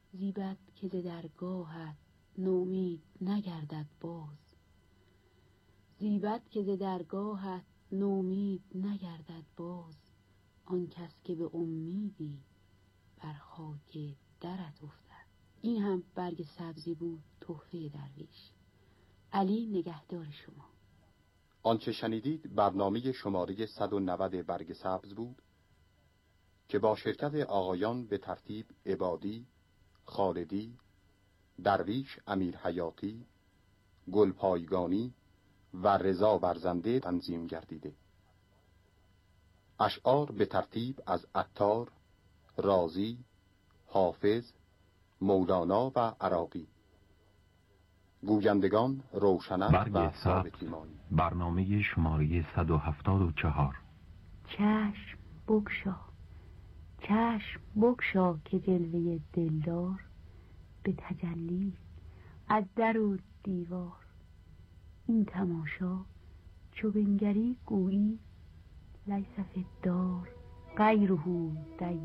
زیبد که ز درگاهت نومید نگردد باز. زیبد که ز درگاهت نومید نگردد باز. آن کس که به امیدی بر خاک درت افتد. این هم برگ سبزی بود تحفه درویش. علی نگهدار شما. آنچه شنیدید برنامه شماره 190 برگ سبز بود که با شرکت آقایان به ترتیب عبادی، خالدی، درویش امیر حیاتی، گلپایگانی و رضا برزنده تنظیم گردیده. اشعار به ترتیب از عطار، رازی، حافظ، مولانا و عراقی. گویندگان روشنک و ثابت ایمانی. برنامه شماره 174. چشم بگشا، چشم بگشا که جلوه دلدار به تجلی از در و دیوار. این تماشا چو بنگری گویی لیس فی الدار غیره